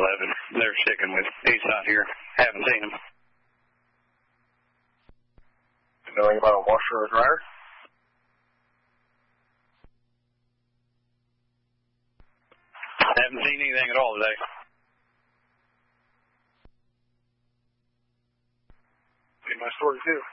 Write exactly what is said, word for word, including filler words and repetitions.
eleven. They're sticking with. He's not here. Haven't seen him. You know anything about a washer or dryer? Haven't seen anything at all today. Be my story too.